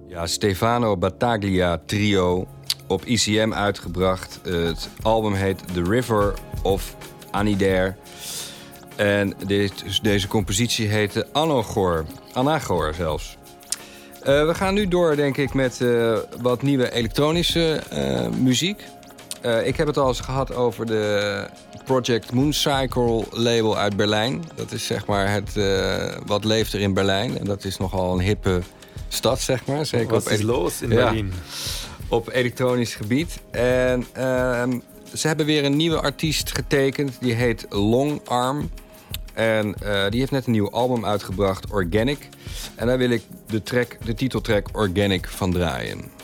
Ja, Stefano Battaglia Trio op ICM uitgebracht. Het album heet The River of Anidair. En deze compositie heette Anagor zelfs. We gaan nu door, denk ik, met wat nieuwe elektronische muziek. Ik heb het al eens gehad over de Project Mooncycle label uit Berlijn. Dat is zeg maar het wat leeft er in Berlijn. En dat is nogal een hippe stad, zeg maar. Zeker wat is los in Berlijn? Op elektronisch gebied. En ze hebben weer een nieuwe artiest getekend. Die heet Long Arm. En die heeft net een nieuw album uitgebracht, Organic. En daar wil ik de titeltrack Organic van draaien.